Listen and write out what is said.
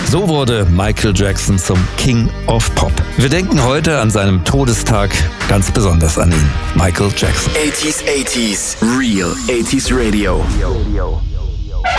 So wurde Michael Jackson zum King of Pop. Wir denken heute an seinem Todestag ganz besonders an ihn, Michael Jackson. 80s, Real 80s Radio.